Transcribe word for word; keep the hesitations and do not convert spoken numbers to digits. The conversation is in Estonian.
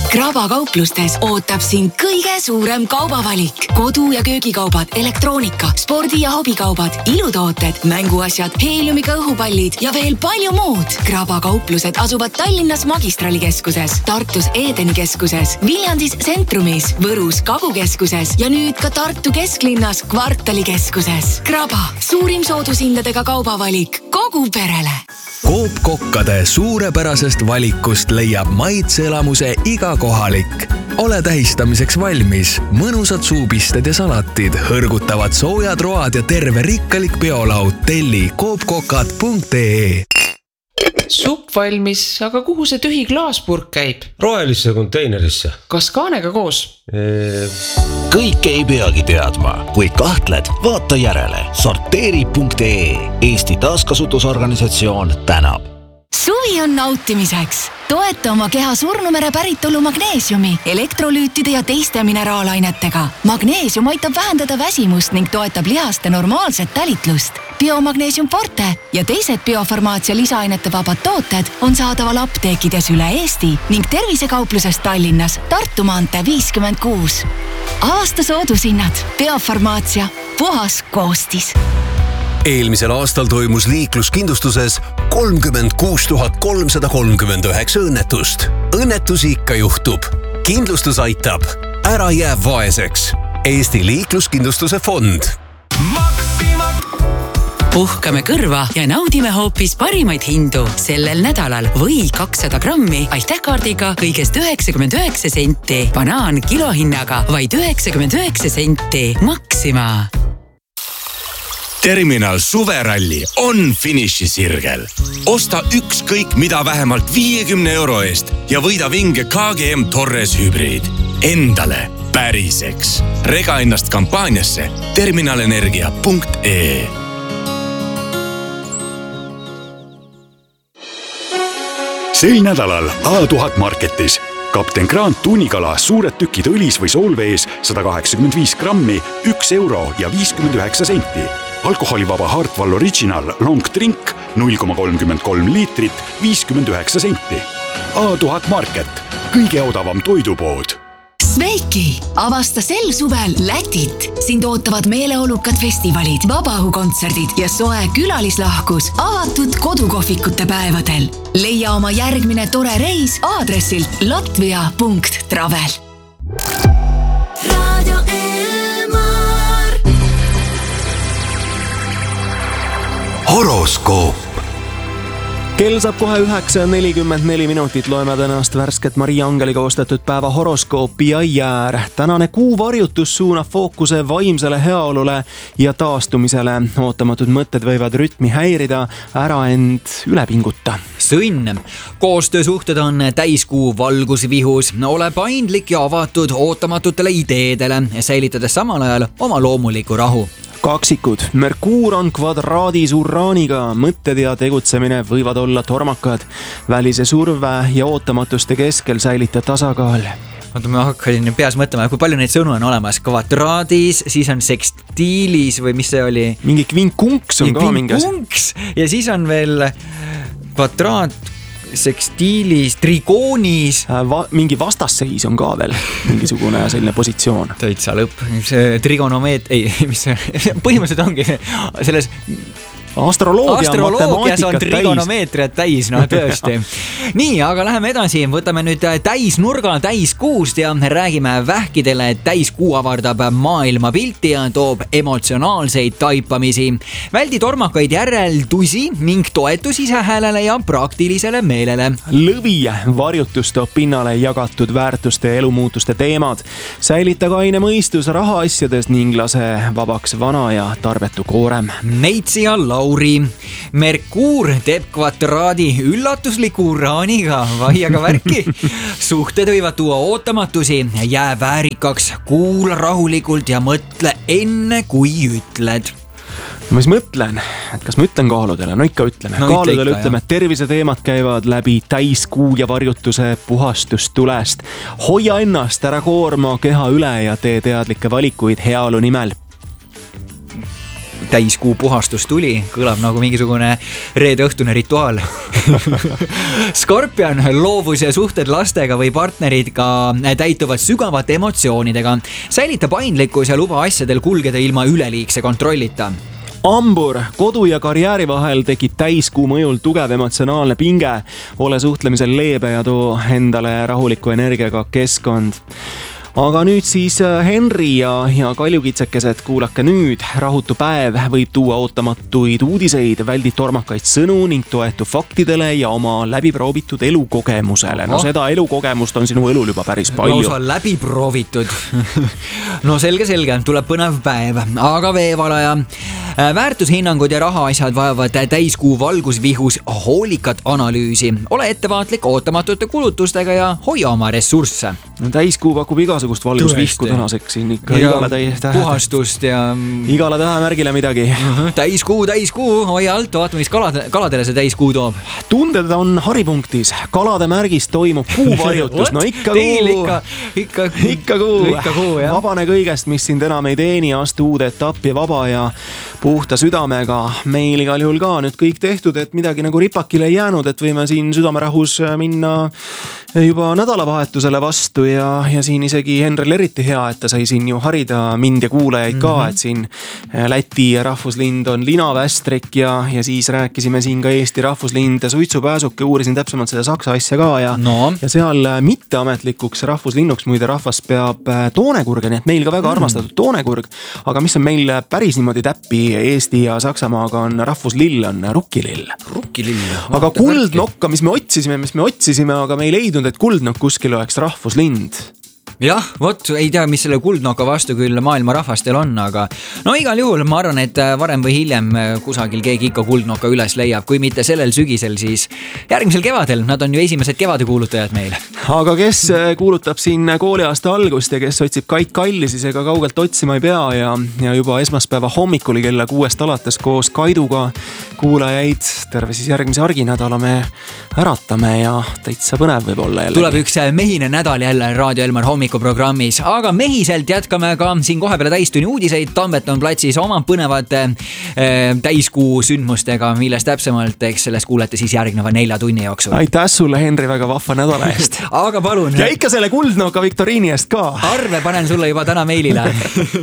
Kraba kauplustes ootab sind kõige suurem kaubavalik. Kodu- ja köögikaubad, elektroonika, spordi- ja hobikaubad, ilutooted, mänguasjad, heeliumiga õhupallid ja veel palju muud. Kraba kauplused asuvad Tallinnas Magistralikeskuses, Tartus Edeni keskuses, Viljandis Centrumis, Võrus Kagukeskuses ja nüüd ka Tartu kesklinnas Kvartalikeskuses. Kraba, suurim soodushindadega kaubavalik kogu perele. Coop kokkade suurepärasest valikust leiab maitseelamuse iga kohalik. Ole tähistamiseks valmis. Mõnusad suupisted ja salatid, hõrgutavad soojad road ja terve rikkalik peolaud. Telli coop kokad punkt ee. Supp valmis, aga kuhu see tühi klaaspurk käib? Rohelisse konteinerisse. Kas kaanega koos? Eee... Kõike ei peagi teadma. Kui kahtled, vaata järele. sorteeri punkt ee. Eesti taaskasutusorganisatsioon tänab. Suvi on nautimiseks. Toeta oma keha surnumere päritolu magneesiumi, elektrolüütide ja teiste mineraalainetega. Magneesium aitab vähendada väsimust ning toetab lihaste normaalset talitlust. Biomagneesium Forte ja teised biofarmaatsia lisaainete vabad tooted on saadaval apteekides üle Eesti ning tervisekaupluses Tallinnas Tartu maantee viiskümmend kuus. Aasta soodusinnad. Biofarmaatsia. Puhas koostis. Eelmisel aastal toimus liikluskindlustuses kolmkümmend kuus tuhat kolmsada kolmkümmend üheksa õnnetust. Õnnetusi ikka juhtub. Kindlustus aitab. Ära jää vaeseks. Eesti liikluskindlustuse fond. Puhkame kõrva ja naudime hoopis parimaid hindu sellel nädalal. Või kakssada grammi Aitäh-kaardiga kõigest üheksakümmend üheksa senti. Banaan kilohinnaga vaid üheksakümmend üheksa senti. Maxima. Terminal suveralli on finišisirgel. Osta ükskõik mida vähemalt viiekümne euro eest ja võida vinge K G M Torres hübriid. Endale päriseks. Rega ennast kampaaniasse terminalenergia punkt ee. Sel nädalal A tuhat marketis. Kapten Grant tuunikala suured tükid õlis või soolvees sada kaheksakümmend viis grammi, üks euro ja viiskümmend üheksa senti. Alkoholivaba Hartwall Original Long Drink null koma kolmkümmend kolm liitrit, viiskümmend üheksa senti. A tuhat market. Kõige odavam toidupood. Sveiki! Avasta sel suvel Lätit. Sind ootavad meeleolukad festivalid, vabaõhukontserdid ja soe külalislahkus avatud kodukohvikute päevadel. Leia oma järgmine tore reis aadressilt latvia punkt travel. Radio Elmar. Horoskoop. Kell saab kohe üheksa nelikümmend neli minutit, loeme tänast värsket Maria Angeli koostatud päeva horoskoopi ja jäär. Tänane kuu varjutus suunab fookuse vaimsele heaolule ja taastumisele. Ootamatud mõtted võivad rütmi häirida, ära end üle pinguta. Sõnn. Koostöösuhted on täiskuu valgusvihus. Ole paindlik ja avatud ootamatutele ideedele, säilitades samal ajal oma loomuliku rahu. Kaksikud. Merkuur on kvadraadis Uraaniga. Mõtted ja tegutsemine võivad olla tormakad. Välise surve ja ootamatuste keskel säilita tasakaal. Ma hakkasin peas mõtlema, kui palju neid sõnu on olemas. Kvadraadis, siis on sekstiilis või mis see oli? Mingi kvinkunks on ka mingi. Kvinkunks ja siis on veel kvadraat, sekstiilis, trigoonis. Va- mingi vastasseis on ka veel mingisugune selline positsioon. Täitsa lõpp. See trigonomeet, ei, mis see, põhimõtteliselt ongi selles astroloogia astroloogias on trigonomeetriat täis, no tõesti. Nii, aga läheme edasi. Võtame nüüd täis nurga täis kuust ja räägime vähkidele, et täis kuu avardab maailma pilti ja toob emotsionaalseid taipamisi. Väldi tormakaid järeldusi ning toetus isehäälele ja praktilisele meelele. Lõvi. Varjutus toob pinnale jagatud väärtuste ja elumuutuste teemad. Säilita kaine mõistus rahaasjades ning lase vabaks vana ja tarbetu koorem. Neitsi ja Lauri. Merkuur teeb kvadraadi üllatusliku Uraaniga, vaiaga värki. Suhted võivad tuua ootamatusi, jää väärikaks, kuula rahulikult ja mõtle enne kui ütled. Ma siis mõtlen, et kas ma ütlen kaaludele, no ikka ütleme. No, kaaludele ikka, ütleme, et terviseteemad käivad läbi täiskuu ja varjutuse puhastustulest. Hoia ennast, ära koorma keha üle ja tee teadlikke valikuid heaolu nimel. täiskuu puhastus tuli, kõlab nagu mingisugune reede õhtune rituaal. Skorpion, loovus ja suhted lastega või partneriga täituvad sügavate emotsioonidega. Säilita paindlikkus ja luba asjadel kulgeda ilma üleliigse kontrollita. Ambur, kodu ja karjääri vahel tekib täiskuu mõjul tugev emotsionaalne pinge. Ole suhtlemisel leebe ja too endale rahuliku energiaga keskkond. Aga nüüd siis Henri ja, ja kaljukitsekesed, kuulake nüüd. Rahutu päev võib tuua ootamatuid uudiseid, väldi tormakaid sõnu ning toetu faktidele ja oma läbiproovitud elukogemusele. No seda elukogemust on sinu elul juba päris palju. Lausa läbiproovitud. No selge, selge, tuleb põnev päev, aga veevalaja. Väärtushinnangud ja rahaasjad vajavad täiskuu valgusvihus hoolikat analüüsi. Ole ettevaatlik ootamatute kulutustega ja hoia oma ressursse. No, täiskuu pakub igasugust valgusvihku tänaseks siin ikka ja igale tähe, puhastust ja igale tähemärgile midagi. Uh-huh. Täiskuu, täiskuu, hoia alt, vaatame, mis kalade, kaladele see täiskuu toob. Tunded on haripunktis, kalade märgis toimub kuuvarjutus. No ikka Teel, kuu, ikka, ikka, ikka kuu, ikka kuu vabane kõigest, mis sind enam ei teeni, astu uude etappi vaba ja puhta südamega. Meil igal juhul ka nüüd kõik tehtud, et midagi nagu ripakile ei jäänud, et võime siin südamerahus minna juba nädalavahetusele vastu ja, ja siin isegi Henril eriti hea, et ta sai siin ju harida mind ja kuulajaid ka, mm-hmm. et siin Läti rahvuslind on linavästrik ja, ja siis rääkisime siin ka Eesti rahvuslind suitsupääsuke, uurisin täpsemalt seda saksa asja ka ja, no. ja seal mitteametlikuks rahvuslinnuks muide rahvas peab toonekurge, nii et meil ka väga mm. armastatud toonekurg, aga mis on meil päris niimoodi täppi Eesti ja Saksamaaga on rahvuslill, on rukkilill. Rukkilill. Aga kuldnokka, mis me otsisime, mis me otsisime, aga meil ei leidnud, et kuldnokk kuskil oleks rahvuslind. Jah, vot, ei tea, mis selle kuldnoka vastu küll maailma rahvastel on, aga no igal juhul ma arvan, et varem või hiljem kusagil keegi ikka kuldnoka üles leiab, kui mitte sellel sügisel, siis järgmisel kevadel, nad on ju esimesed kevadekuulutajad meil. Aga kes kuulutab siin kooliaasta algust ja kes otsib Kait Kalli, siis ega kaugelt otsima ei pea ja, ja juba esmaspäeva hommikul kella kuuest alates koos Kaiduga kuulajaid terve siis järgmise arginädala me äratame ja täitsa põnev võib olla jälle. Tuleb üks mehine nädal jälle Raadio Elmar hommikuprogrammis, aga mehiselt jätkame ka siin kohe peale täistunni uudiseid. Tambeton platsis oma põnevate äh, täiskuu sündmustega, millest täpsemalt, eks sellest kuulete siis järgneva nelja tunni jooksul. Aitäh sulle, Henri, väga vahva nädala eest. Aga palun. Ja ikka selle kuldnoka viktoriini eest ka. Arve panen sulle juba täna meilile.